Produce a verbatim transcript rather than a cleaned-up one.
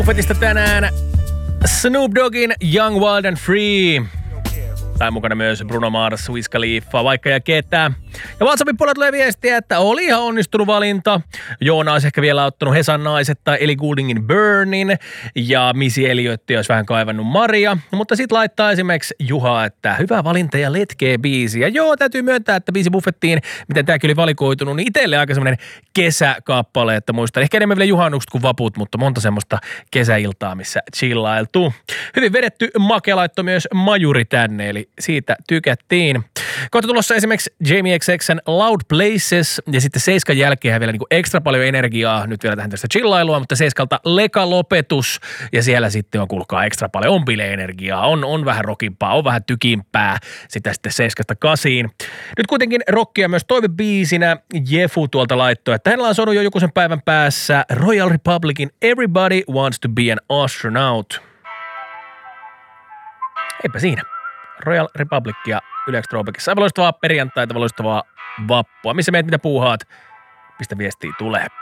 Buffettista tänään Snoop Doggin Young, Wild and Free. Tai mukana myös Bruno Mars, Wiz Khalifa, vaikka ja ketä. Ja WhatsAppin puolella tulee viestiä, että oli ihan onnistunut valinta. Joona olisi ehkä vielä ottanut Hesan naiset tai Ellie Gouldingin Burnin. Ja Missy Elliott olisi vähän kaivannut Maria. Mutta sitten laittaa esimerkiksi Juha, että hyvä valinta ja letkee biisi. Ja joo, täytyy myöntää, että biisi Buffettiin, miten tämäkin oli valikoitunut, niin itselle aika semmoinen kesäkappale, että muistan. Ehkä enemmän vielä juhannukset kuin vaput, mutta monta semmoista kesäiltaa, missä chillailtu. Hyvin vedetty. Make laittoi myös majuri tänne, eli siitä tykättiin. Kohta tulossa esimerkiksi Jamie X X:n Loud Places ja sitten Seiskan jälkeen vielä niinku ekstra paljon energiaa. Nyt vielä tähän tästä chillailua, mutta Seiskalta Leka lopetus ja siellä sitten on kuulkaa ekstra paljon. On bile-energiaa, on, on vähän rockimpaa, on vähän tykimpää. Sitä sitten Seiskasta kasiin. Nyt kuitenkin rockia myös toivebiisinä Jefu tuolta laittoi, että hänellä on sonut jo joku sen päivän päässä Royal Republicin Everybody Wants to be an Astronaut. Eipä siinä. Royal Republicia Yle Tropicissa. Aivan loistavaa perjantaita, aivan loistavaa vappua. Missä meet, mitä puuhaat? Mistä viestiä tulee?